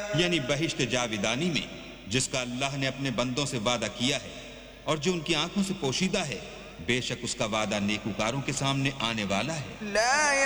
यानी बहिश्त जाविदानी में, जिसका अल्लाह ने अपने बंदों से वादा किया है और जो उनकी आंखों से पोशीदा है, बेशक उसका वादा नेकूकारों के सामने आने वाला है।